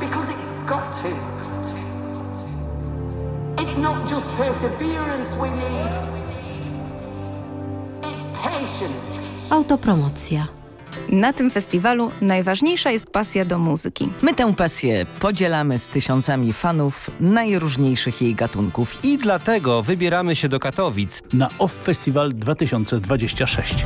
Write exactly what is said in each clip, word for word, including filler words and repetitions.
because it's got to. It's not just perseverance we need. It's patience. Autopromocja. Na tym festiwalu najważniejsza jest pasja do muzyki. My tę pasję podzielamy z tysiącami fanów najróżniejszych jej gatunków. I dlatego wybieramy się do Katowic na Off Festival dwa tysiące dwadzieścia sześć.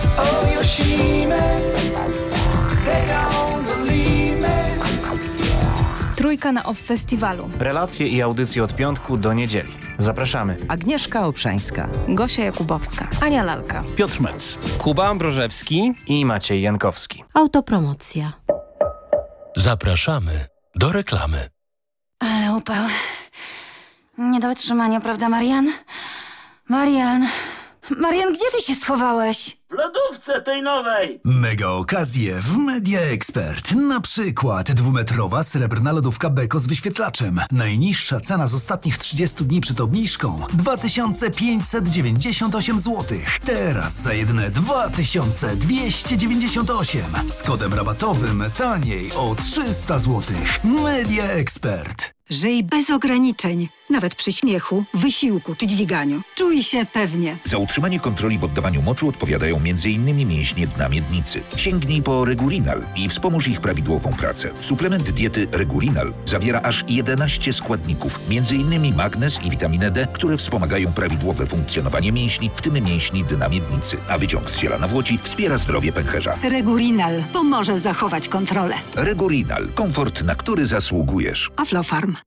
Trójka na Off Festiwalu. Relacje i audycje od piątku do niedzieli. Zapraszamy. Agnieszka Obszańska, Gosia Jakubowska, Ania Lalka, Piotr Mec, Kuba Ambrożewski I Maciej Jankowski. Autopromocja. Zapraszamy do reklamy. Ale upał. Nie do wytrzymania, prawda, Marian? Marian... Marian, gdzie ty się schowałeś? W lodówce tej nowej! Mega okazje w Media Expert. Na przykład dwumetrowa srebrna lodówka Beko z wyświetlaczem. Najniższa cena z ostatnich trzydziestu dni przed obniżką dwa tysiące pięćset dziewięćdziesiąt osiem złotych. Teraz za jedyne dwa tysiące dwieście dziewięćdziesiąt osiem. Z kodem rabatowym taniej o trzysta złotych. Media Expert. Żyj bez ograniczeń, nawet przy śmiechu, wysiłku czy dźwiganiu. Czuj się pewnie. Za utrzymanie kontroli w oddawaniu moczu odpowiadają między innymi mięśnie dna miednicy. Sięgnij po Regurinal i wspomóż ich prawidłową pracę. Suplement diety Regurinal zawiera aż jedenaście składników, między innymi magnez i witaminę D, które wspomagają prawidłowe funkcjonowanie mięśni, w tym mięśni dna miednicy. A wyciąg z ziela nawłoci wspiera zdrowie pęcherza. Regurinal pomoże zachować kontrolę. Regurinal. Komfort, na który zasługujesz. Aflofarm.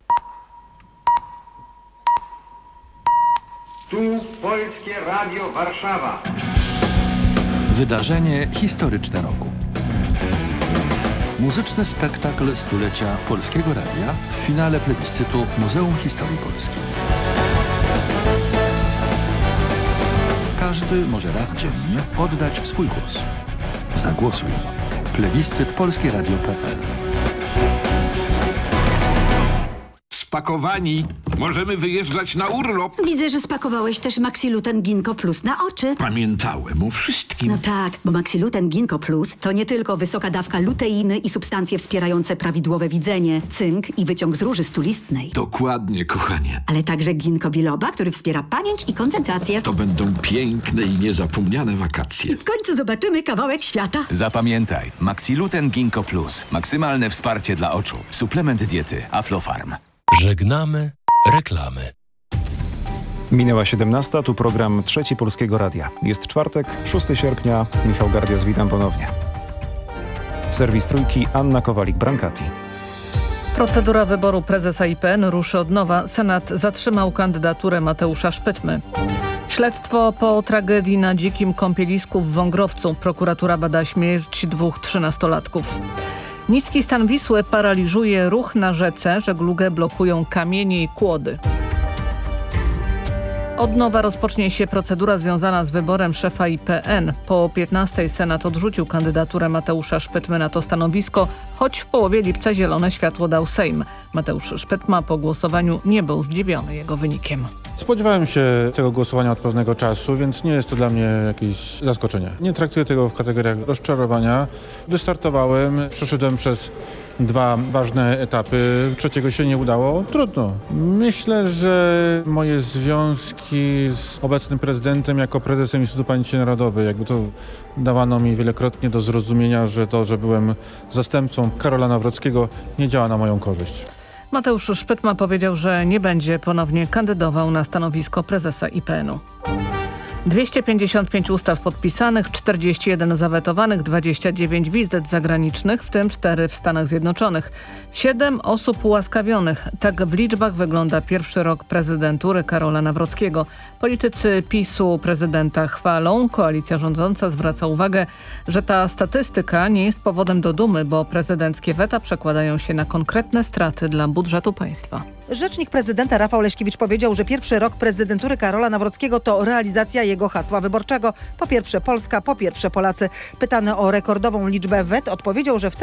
Tu Polskie Radio Warszawa. Wydarzenie historyczne roku. Muzyczny spektakl stulecia Polskiego Radia w finale plebiscytu Muzeum Historii Polski. Każdy może raz dziennie oddać swój głos. Zagłosuj. Plebiscyt polskie radio kropka pe el. Spakowani. Możemy wyjeżdżać na urlop. Widzę, że spakowałeś też Maxiluten Ginkgo Plus na oczy. Pamiętałem o wszystkim. No tak, bo Maxiluten Ginkgo Plus to nie tylko wysoka dawka luteiny i substancje wspierające prawidłowe widzenie, cynk i wyciąg z róży stulistnej. Dokładnie, kochanie. Ale także ginkgo biloba, który wspiera pamięć i koncentrację. To będą piękne i niezapomniane wakacje. W końcu zobaczymy kawałek świata. Zapamiętaj, Maxiluten Ginkgo Plus. Maksymalne wsparcie dla oczu. Suplement diety Aflofarm. Żegnamy reklamy. Minęła siedemnasta, tu program Trzeci Polskiego Radia. Jest czwartek, szóstego sierpnia. Michał Gardias, witam ponownie. Serwis Trójki, Anna Kowalik-Brankati. Procedura wyboru prezesa I P N ruszy od nowa. Senat zatrzymał kandydaturę Mateusza Szpytmy. Śledztwo po tragedii na dzikim kąpielisku w Wągrowcu. Prokuratura bada śmierć dwóch trzynastolatków. Niski stan Wisły paraliżuje ruch na rzece. Żeglugę blokują kamienie i kłody. Od nowa rozpocznie się procedura związana z wyborem szefa I P N. Po piętnastej Senat odrzucił kandydaturę Mateusza Szpytmy na to stanowisko, choć w połowie lipca zielone światło dał Sejm. Mateusz Szpytma po głosowaniu nie był zdziwiony jego wynikiem. Spodziewałem się tego głosowania od pewnego czasu, więc nie jest to dla mnie jakieś zaskoczenie. Nie traktuję tego w kategoriach rozczarowania. Wystartowałem, przeszedłem przez dwa ważne etapy. Trzeciego się nie udało. Trudno. Myślę, że moje związki z obecnym prezydentem jako prezesem Instytutu Pamięci Narodowej, jakby to dawano mi wielokrotnie do zrozumienia, że to, że byłem zastępcą Karola Nawrockiego, nie działa na moją korzyść. Mateusz Szpytma powiedział, że nie będzie ponownie kandydował na stanowisko prezesa I P N-u. dwieście pięćdziesiąt pięć ustaw podpisanych, czterdzieści jeden zawetowanych, dwadzieścia dziewięć wizyt zagranicznych, w tym cztery w Stanach Zjednoczonych. siedem osób ułaskawionych. Tak w liczbach wygląda pierwszy rok prezydentury Karola Nawrockiego. Politycy PiS-u prezydenta chwalą. Koalicja rządząca zwraca uwagę, że ta statystyka nie jest powodem do dumy, bo prezydenckie weta przekładają się na konkretne straty dla budżetu państwa. Rzecznik prezydenta Rafał Leśkiewicz powiedział, że pierwszy rok prezydentury Karola Nawrockiego to realizacja jego hasła wyborczego. Po pierwsze Polska, po pierwsze Polacy. Pytany o rekordową liczbę wet odpowiedział, że w